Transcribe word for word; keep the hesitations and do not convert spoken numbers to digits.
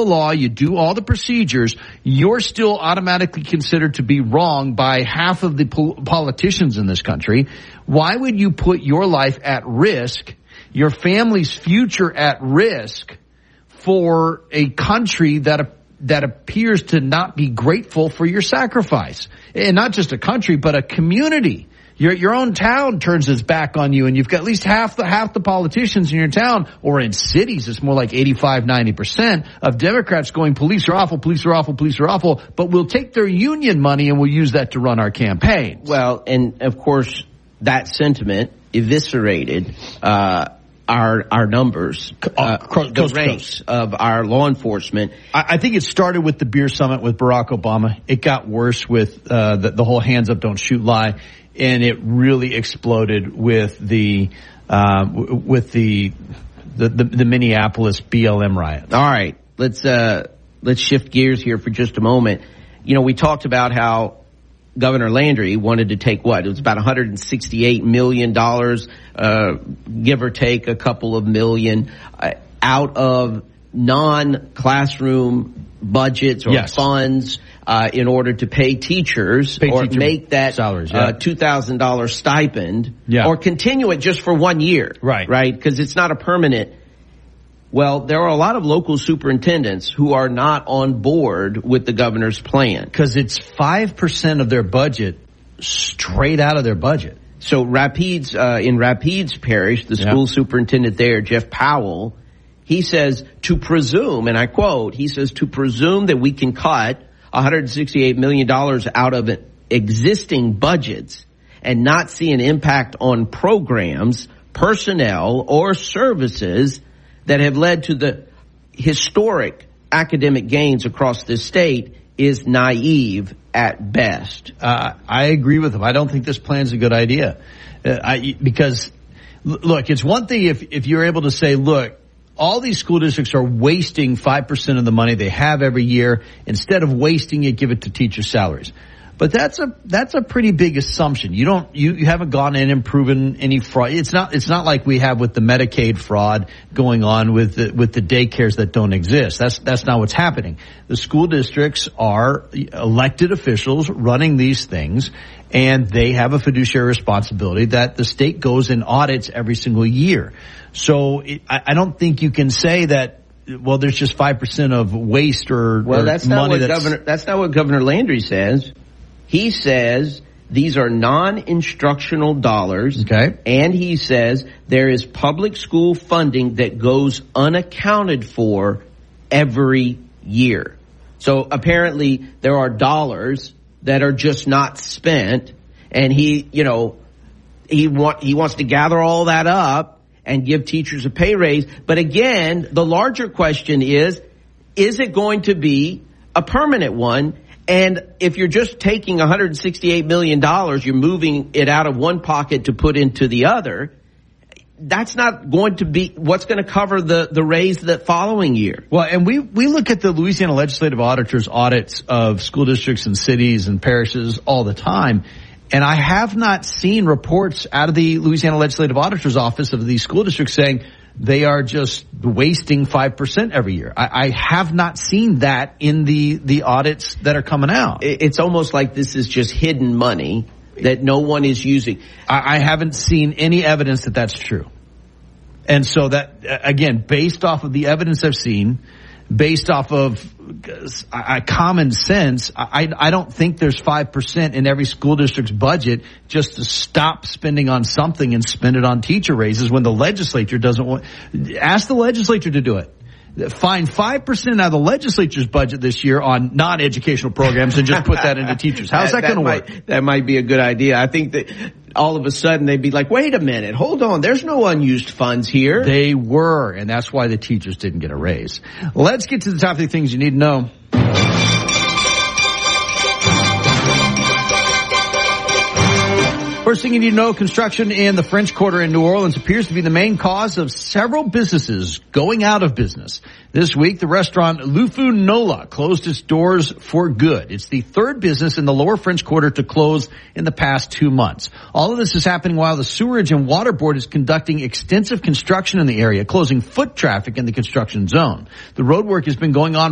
the law, you do all the procedures, you're still automatically considered to be wrong by half of the pol- politicians in this country. Why would you put your life at risk, your family's future at risk, for a country that that appears to not be grateful for your sacrifice? And not just a country, but a community. Your your own town turns its back on you, and you've got at least half the half the politicians in your town, or in cities, it's more like eighty-five, ninety percent of Democrats going, police are awful, police are awful, police are awful, but we'll take their union money and we'll use that to run our campaigns. Well, and of course, that sentiment eviscerated uh our our numbers, uh, coast, the ranks coast. of our law enforcement. I, I think it started with the beer summit with Barack Obama. It got worse with uh, the, the whole hands up, don't shoot lie, and it really exploded with the uh, w- with the the, the the Minneapolis B L M riots. All right, let's uh, let's shift gears here for just a moment. You know, we talked about how Governor Landry wanted to take what? It was about one hundred sixty-eight million dollars, uh, give or take a couple of million, uh, out of non-classroom budgets or yes. funds uh, in order to pay teachers pay or teacher make that salaries, yeah. uh, two thousand dollars stipend yeah. or continue it just for one year. Right. Right? Because it's not a permanent. Well, there are a lot of local superintendents who are not on board with the governor's plan. Because it's five percent of their budget, straight out of their budget. So Rapides, uh, in Rapides Parish, the yeah. school superintendent there, Jeff Powell, he says to presume, and I quote, he says to presume that we can cut one hundred sixty-eight million dollars out of existing budgets and not see an impact on programs, personnel, or services that have led to the historic academic gains across this state is naive at best. Uh, I agree with him. I don't think this plan's a good idea. Uh, I, because, l- look, it's one thing if, if you're able to say, look, all these school districts are wasting five percent of the money they have every year. Instead of wasting it, give it to teacher salaries. But that's a that's a pretty big assumption. You don't you, you haven't gone in and proven any fraud. It's not it's not like we have with the Medicaid fraud going on with the, with the daycares that don't exist. That's that's not what's happening. The school districts are elected officials running these things, and they have a fiduciary responsibility that the state goes and audits every single year. So it, I, I don't think you can say that. Well, there's just five percent of waste or, well, or that's money not what that's Governor. That's not what Governor Landry says. He says these are non-instructional dollars, okay. And he says there is public school funding that goes unaccounted for every year. So apparently there are dollars that are just not spent, and he, you know, he want he wants to gather all that up and give teachers a pay raise. But again, the larger question is, is it going to be a permanent one? And if you're just taking one hundred sixty-eight million dollars, you're moving it out of one pocket to put into the other. That's not going to be what's going to cover the, the raise the following year. Well, and we, we look at the Louisiana Legislative Auditor's audits of school districts and cities and parishes all the time. And I have not seen reports out of the Louisiana Legislative Auditor's office of these school districts saying they are just wasting five percent every year. I, I have not seen that in the, the audits that are coming out. It's almost like this is just hidden money that no one is using. I, I haven't seen any evidence that that's true. And so that, again, based off of the evidence I've seen, based off of uh, common sense, I, I don't think there's five percent in every school district's budget just to stop spending on something and spend it on teacher raises when the legislature doesn't want. Ask the legislature to do it. Find five percent out of the legislature's budget this year on non-educational programs and just put that into teachers. How's that, that, that going to work? That might be a good idea. I think that all of a sudden they'd be like, wait a minute, hold on, there's no unused funds here. They were, and that's why the teachers didn't get a raise. Let's get to the top three things you need to know. First thing you need to know, construction in the French Quarter in New Orleans appears to be the main cause of several businesses going out of business. This week, the restaurant Lufu Nola closed its doors for good. It's the third business in the lower French Quarter to close in the past two months. All of this is happening while the Sewerage and Water Board is conducting extensive construction in the area, closing foot traffic in the construction zone. The road work has been going on